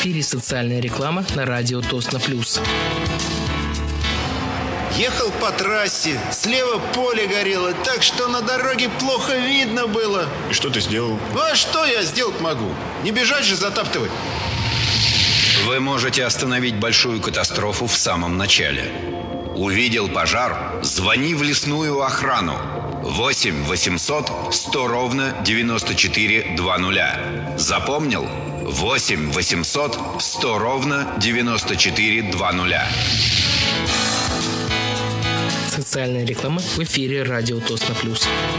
эфире социальная реклама на радио Тосно Плюс. Ехал по трассе, слева поле горело, так что на дороге плохо видно было. И что ты сделал? А что я сделать могу? Не бежать же затаптывать. Вы можете остановить большую катастрофу в самом начале. Увидел пожар? Звони в лесную охрану. 8 800 100 ровно 94 20. Запомнил? 8 800 100 ровно 94 20. Социальная реклама в эфире радио Тосно Плюс.